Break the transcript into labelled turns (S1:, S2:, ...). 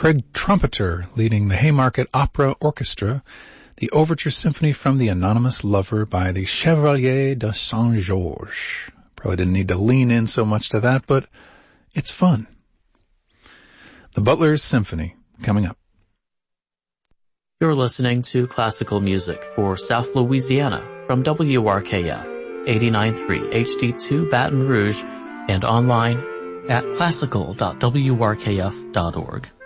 S1: Craig Trumpeter leading the Haymarket Opera Orchestra, the Overture Symphony from the Anonymous Lover by the Chevalier de Saint-Georges. Probably didn't need to lean in so much to that, but it's fun. The Butler's Symphony, coming up.
S2: You're listening to classical music for South Louisiana from WRKF 89.3 HD2 Baton Rouge and online at classical.wrkf.org.